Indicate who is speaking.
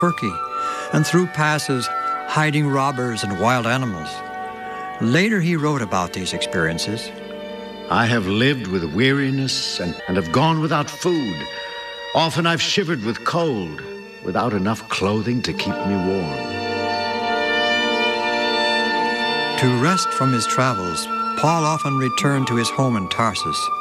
Speaker 1: Turkey and through passes hiding robbers and wild animals. Later he wrote about these experiences.
Speaker 2: I have lived with weariness and have gone without food. Often I've shivered with cold, without enough clothing to keep me warm.
Speaker 1: To rest from his travels, Paul often returned to his home in Tarsus.